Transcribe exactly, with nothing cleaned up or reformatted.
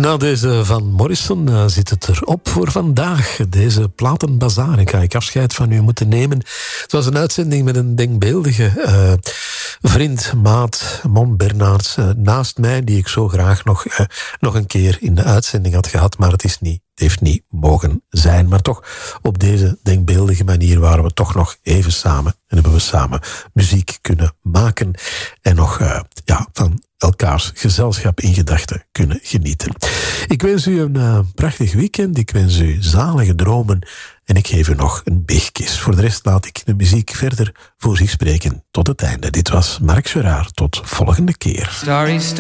Na deze van Morrison uh, zit het erop voor vandaag. Deze platenbazaar. Ik ga ik afscheid van u moeten nemen. Het was een uitzending met een denkbeeldige uh, vriend, maat, Mon Bernards uh, naast mij, die ik zo graag nog, uh, nog een keer in de uitzending had gehad, maar het is niet. Het heeft niet mogen zijn. Maar toch, op deze denkbeeldige manier waren we toch nog even samen. En hebben we samen muziek kunnen maken. En nog uh, ja, van elkaars gezelschap in gedachten kunnen genieten. Ik wens u een uh, prachtig weekend. Ik wens u zalige dromen. En ik geef u nog een bigkiss. Voor de rest laat ik de muziek verder voor zich spreken tot het einde. Dit was Marc Gerard. Tot volgende keer. Starry,